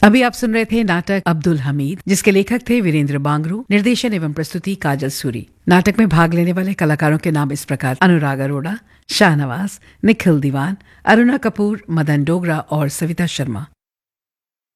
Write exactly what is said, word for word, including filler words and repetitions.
अभी आप सुन रहे थे नाटक अब्दुल हमीद, जिसके लेखक थे वीरेंद्र बांगरू, निर्देशन एवं प्रस्तुति काजल सूरी। नाटक में भाग लेने वाले कलाकारों के नाम इस प्रकार: अनुराग अरोड़ा, शाहनवाज, निखिल दीवान, अरुणा कपूर, मदन डोगरा और सविता शर्मा।